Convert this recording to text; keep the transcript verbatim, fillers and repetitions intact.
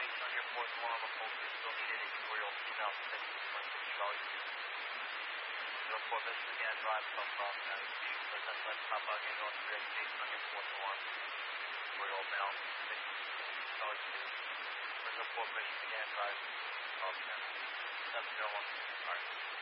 on your fourth one, I'm associated for your female six point six Charlie. Your four Michigan Drive, South South, and the West Papa, you know, direct station on your fourth one for your male six Charlie. For your four Michigan Drive, South, seven zero one, sorry.